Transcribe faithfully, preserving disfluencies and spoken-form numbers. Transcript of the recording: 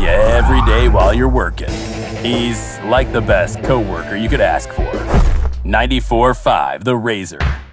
you every day while you're working. He's like the best coworker you could ask for. ninety-four point five The Razor.